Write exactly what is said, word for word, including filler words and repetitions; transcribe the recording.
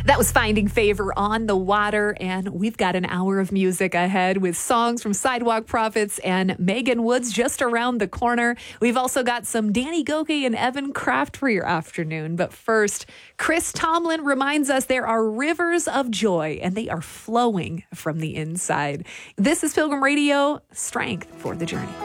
That was Finding Favor on the Water, and we've got an hour of music ahead with songs from Sidewalk Prophets and Megan Woods just around the corner. We've also got some Danny Gokey and Evan Kraft for your afternoon. But first, Chris Tomlin reminds us there are rivers of joy, and they are flowing from the inside. This is Pilgrim Radio, strength for the journey.